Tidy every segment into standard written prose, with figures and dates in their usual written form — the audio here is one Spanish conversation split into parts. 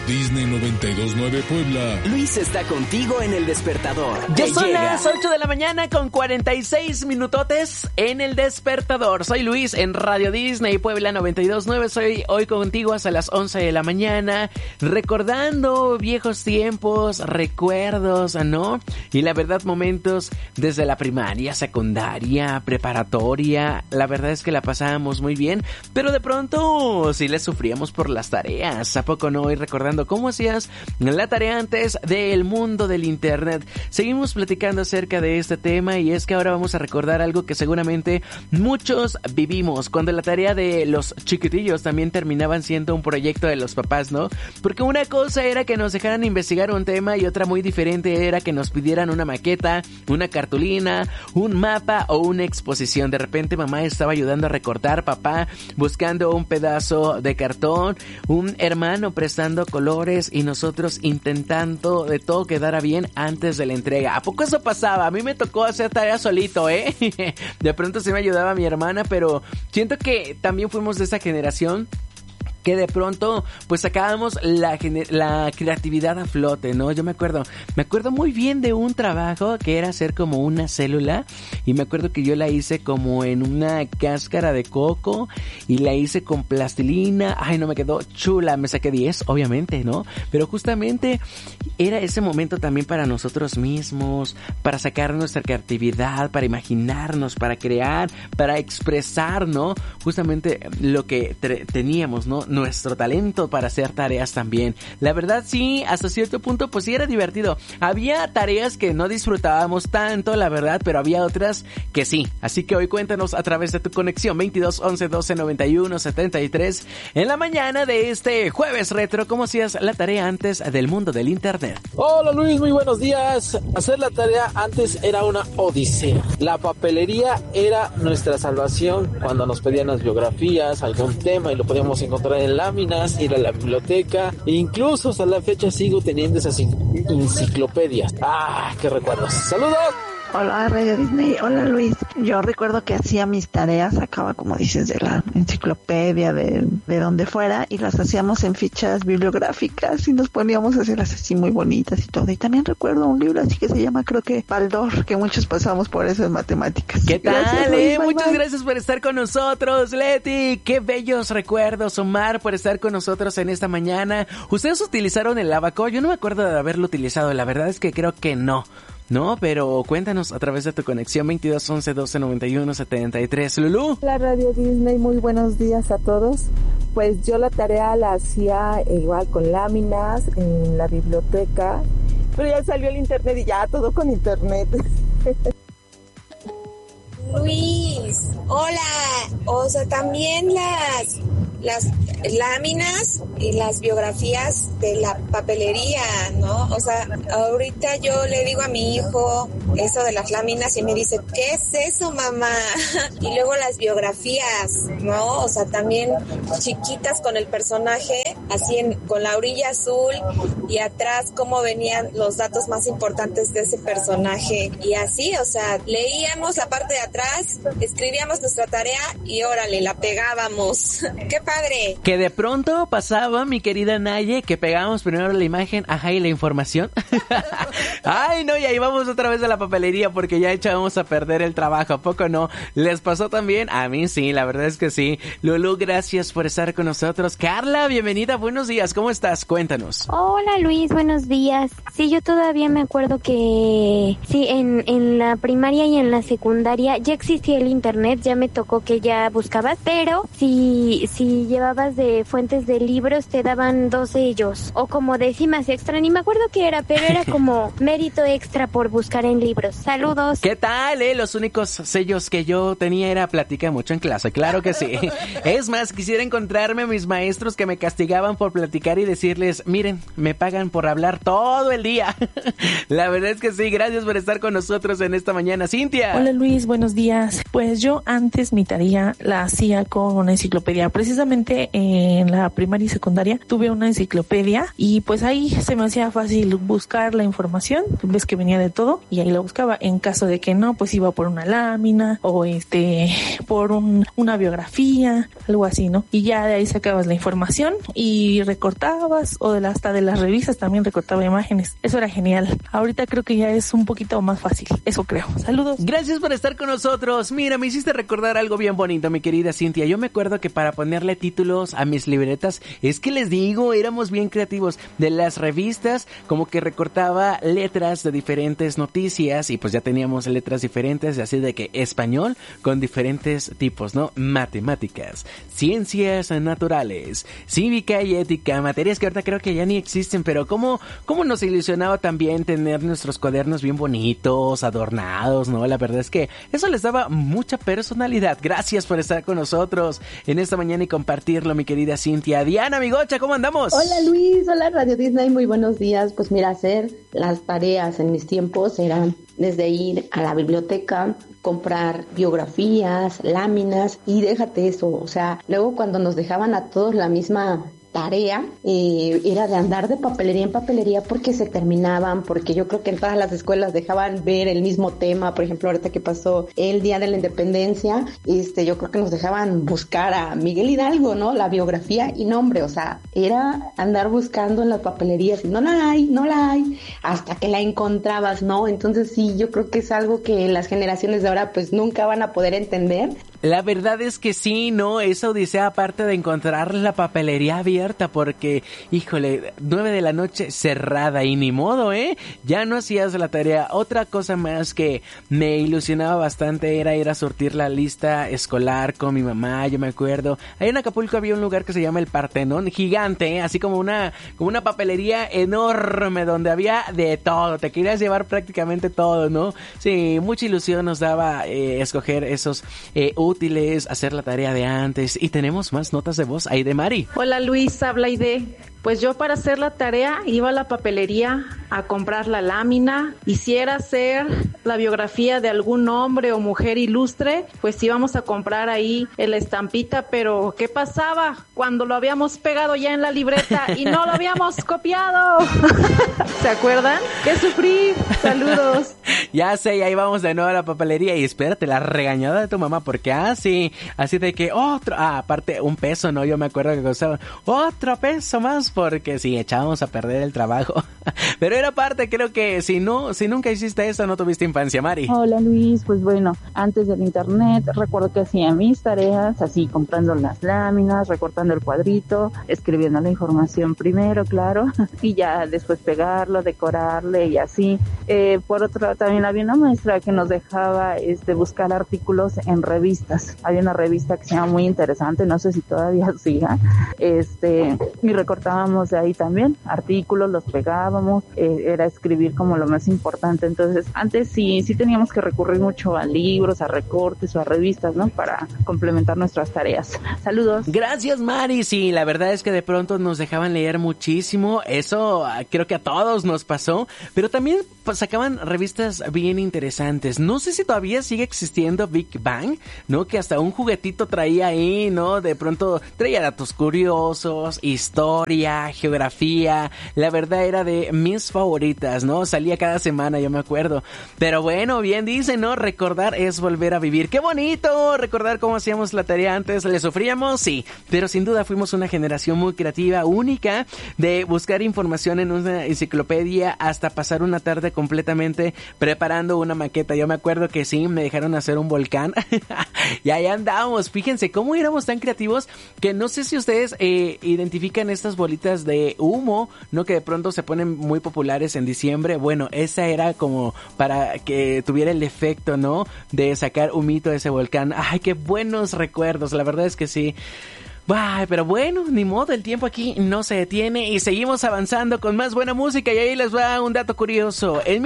Disney 92.9 Puebla. Luis está contigo en El Despertador. Ya son las 8 de la mañana con 46 minutotes en El Despertador. Soy Luis en Radio Disney Puebla 92.9. Soy hoy contigo hasta las 11 de la mañana, recordando viejos tiempos, recuerdos, ¿no? Y la verdad, momentos desde la primaria, secundaria, preparatoria. La verdad es que la pasábamos muy bien, pero de pronto sí le sufríamos por las tareas. ¿A poco no? Y recordando cómo hacías la tarea antes del mundo del internet. Seguimos platicando acerca de este tema, y es que ahora vamos a recordar algo que seguramente muchos vivimos, cuando la tarea de los chiquitillos también terminaban siendo un proyecto de los papás, ¿no? Porque una cosa era que nos dejaran investigar un tema y otra muy diferente era que nos pidieran una maqueta, una cartulina, un mapa o una exposición. De repente mamá estaba ayudando a recortar, papá buscando un pedazo de cartón, un hermano prestando colores y nosotros intentando de todo quedara bien antes de la entrega. ¿A poco eso pasaba? A mí me tocó hacer tarea solito, ¿eh? De pronto sí me ayudaba mi hermana, pero siento que también fuimos de esa generación que de pronto pues sacábamos la creatividad a flote, ¿no? Yo me acuerdo muy bien de un trabajo que era hacer como una célula, y me acuerdo que yo la hice como en una cáscara de coco y la hice con plastilina. Ay, no me quedó chula, me saqué 10, obviamente, ¿no? Pero justamente era ese momento también para nosotros mismos, para sacar nuestra creatividad, para imaginarnos, para crear, para expresar, ¿no? Justamente lo que teníamos, ¿no? Nuestro talento para hacer tareas también. La verdad sí, hasta cierto punto pues sí era divertido. Había tareas que no disfrutábamos tanto, la verdad, pero había otras que sí. Así que hoy cuéntanos a través de tu conexión 22 11 12 91 73 en la mañana de este jueves retro, ¿cómo hacías la tarea antes del mundo del internet? Hola Luis, muy buenos días. Hacer la tarea antes era una odisea. La papelería era nuestra salvación cuando nos pedían las biografías, algún tema, y lo podíamos encontrar en láminas, ir a la biblioteca, e incluso hasta la fecha sigo teniendo esas enciclopedias. ¡Ah, qué recuerdos! ¡Saludos! Hola Radio Disney, hola Luis. Yo recuerdo que hacía mis tareas, sacaba como dices de la enciclopedia, de donde fuera, y las hacíamos en fichas bibliográficas y nos poníamos a hacerlas así muy bonitas y todo. Y también recuerdo un libro así que se llama, creo que Baldor, que muchos pasamos por eso en matemáticas. ¿Qué tal? Gracias, Luis, Muchas bye. Gracias por estar con nosotros, Leti. Qué bellos recuerdos, Omar, por estar con nosotros en esta mañana. ¿Ustedes utilizaron el abaco? Yo no me acuerdo de haberlo utilizado, la verdad es que creo que no. No, pero cuéntanos a través de tu conexión 22 11 12 91 73. Lulú. Hola Radio Disney, muy buenos días a todos. Pues yo la tarea la hacía igual con láminas en la biblioteca, pero ya salió el internet y ya todo con internet. Luis, hola. O sea, también las láminas y las biografías de la papelería, ¿no? O sea, ahorita yo le digo a mi hijo eso de las láminas y me dice, ¿qué es eso, mamá? Y luego las biografías, ¿no? O sea, también chiquitas con el personaje, así con la orilla azul y atrás cómo venían los datos más importantes de ese personaje. Y así, o sea, leíamos la parte de atrás, escribíamos nuestra tarea y órale, la pegábamos. ¡Qué padre! Que de pronto pasaba, mi querida Naye, que pegábamos primero la imagen, ajá, y la información. Ay, no, y ahí vamos otra vez a la papelería porque ya echábamos a perder el trabajo. ¿A poco no? ¿Les pasó también? A mí sí, la verdad es que sí. Lulu, gracias por estar con nosotros. Carla, bienvenida, buenos días, ¿cómo estás? Cuéntanos. Hola Luis, buenos días. Sí, yo todavía me acuerdo que sí, en la primaria y en la secundaria ya existía el internet, ya me tocó que ya buscabas, pero si llevabas de fuentes de libros te daban 2 sellos o como décimas extra, ni me acuerdo qué era, pero era como mérito extra por buscar en libros. Saludos. ¿Qué tal, Los únicos sellos que yo tenía era platicar mucho en clase, claro que sí. Es más, quisiera encontrarme a mis maestros que me castigaban por platicar y decirles, miren, me pagan por hablar todo el día. La verdad es que sí, gracias por estar con nosotros en esta mañana. Cintia. Hola Luis, buenos días. Pues yo antes mi tarea la hacía con una enciclopedia. Precisamente justamente en la primaria y secundaria tuve una enciclopedia y pues ahí se me hacía fácil buscar la información, ves que venía de todo y ahí la buscaba. En caso de que no, pues iba por una lámina o por una biografía, algo así, ¿no? Y ya de ahí sacabas la información y recortabas, o hasta de las revistas también recortaba imágenes. Eso era genial. Ahorita creo que ya es un poquito más fácil, eso creo. Saludos. Gracias por estar con nosotros. Mira, me hiciste recordar algo bien bonito, mi querida Cintia. Yo me acuerdo que para ponerle títulos a mis libretas, es que les digo, éramos bien creativos. De las revistas, como que recortaba letras de diferentes noticias y pues ya teníamos letras diferentes, así de que español con diferentes tipos, ¿no? Matemáticas, ciencias naturales, cívica y ética, materias que ahorita creo que ya ni existen, pero cómo nos ilusionaba también tener nuestros cuadernos bien bonitos, adornados, ¿no? La verdad es que eso les daba mucha personalidad. Gracias por estar con nosotros en esta mañana y compartirlo, mi querida Cintia. Diana, amigocha, ¿cómo andamos? Hola Luis, hola Radio Disney, muy buenos días. Pues mira, hacer las tareas en mis tiempos eran desde ir a la biblioteca, comprar biografías, láminas y déjate eso, o sea, luego cuando nos dejaban a todos la misma tarea, era de andar de papelería en papelería porque se terminaban, porque yo creo que en todas las escuelas dejaban ver el mismo tema. Por ejemplo, ahorita que pasó el Día de la Independencia, yo creo que nos dejaban buscar a Miguel Hidalgo, ¿no? La biografía y nombre, o sea, era andar buscando en las papelerías y no la hay, hasta que la encontrabas, ¿no? Entonces sí, yo creo que es algo que las generaciones de ahora pues nunca van a poder entender. La verdad es que sí, ¿no? Esa odisea, aparte de encontrar la papelería abierta, porque, híjole, 9 de la noche cerrada y ni modo, ya no hacías la tarea. Otra cosa más que me ilusionaba bastante era ir a surtir la lista escolar con mi mamá. Yo me acuerdo, ahí en Acapulco había un lugar que se llama el Partenón, gigante, así como una papelería enorme donde había de todo. Te querías llevar prácticamente todo, ¿no? Sí, mucha ilusión nos daba escoger esos útiles, hacer la tarea de antes. Y tenemos más notas de voz ahí de Mari. Hola Luis, habla Aide. Pues yo para hacer la tarea iba a la papelería a comprar la lámina, y si era hacer la biografía de algún hombre o mujer ilustre, pues íbamos a comprar ahí la estampita, pero ¿qué pasaba cuando lo habíamos pegado ya en la libreta y no lo habíamos copiado? ¿Se acuerdan? ¡Qué sufrí! ¡Saludos! Ya sé, y ahí vamos de nuevo a la papelería y espérate, la regañada de tu mamá, porque sí, así de que aparte un peso, ¿no? Yo me acuerdo que costaba otro peso más, porque sí, echábamos a perder el trabajo. Pero era parte, creo que si nunca hiciste eso, no tuviste infancia, Mari. Hola Luis, pues bueno, antes del internet recuerdo que hacía mis tareas así, comprando las láminas, recortando el cuadrito, escribiendo la información primero, claro, y ya después pegarlo, decorarle y así. Por otro, también había una maestra que nos dejaba buscar artículos en revistas. Había una revista que se llama Muy Interesante, no sé si todavía siga, y recortábamos de ahí también artículos, los pegábamos, era escribir como lo más importante. Entonces antes sí teníamos que recurrir mucho a libros, a recortes o a revistas, ¿no? Para complementar nuestras tareas. Saludos. Gracias, Mari. Sí, la verdad es que de pronto nos dejaban leer muchísimo, eso creo que a todos nos pasó, pero también sacaban revistas bien interesantes. No sé si todavía sigue existiendo Big Bang, ¿no? Que hasta un juguetito traía ahí, ¿no? De pronto traía datos curiosos, historia, geografía. La verdad era de mis favoritas, ¿no? Salía cada semana, yo me acuerdo. Pero bueno, bien dicen, ¿no? Recordar es volver a vivir. ¡Qué bonito! Recordar cómo hacíamos la tarea antes. ¿Le sufríamos? Sí. Pero sin duda fuimos una generación muy creativa, única, de buscar información en una enciclopedia hasta pasar una tarde completamente preparando una maqueta. Yo me acuerdo que sí, me dejaron hacer un volcán y ahí andábamos. Fíjense cómo éramos tan creativos que no sé si ustedes identifican estas bolitas de humo, ¿no? Que de pronto se ponen muy populares en diciembre. Bueno, esa era como para que tuviera el efecto, ¿no? De sacar humito de ese volcán. ¡Ay, qué buenos recuerdos! La verdad es que sí. Ay, pero bueno, ni modo, el tiempo aquí no se detiene y seguimos avanzando con más buena música. Y ahí les va un dato curioso. En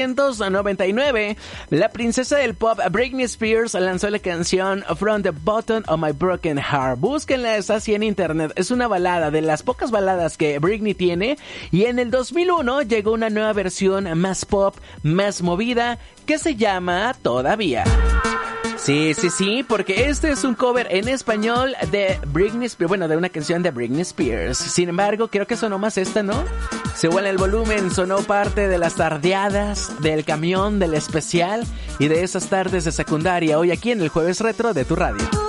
1999, la princesa del pop Britney Spears lanzó la canción From the Bottom of My Broken Heart. Búsquenla, está así en internet. Es una balada, de las pocas baladas que Britney tiene. Y en el 2001 llegó una nueva versión más pop, más movida, que se llama Todavía. Sí, porque este es un cover en español de Britney Spears, bueno, de una canción de Britney Spears. Sin embargo, creo que sonó más esta, ¿no? Se vuela el volumen, sonó parte de las tardeadas, del camión, del especial y de esas tardes de secundaria, hoy aquí en el Jueves Retro de tu radio.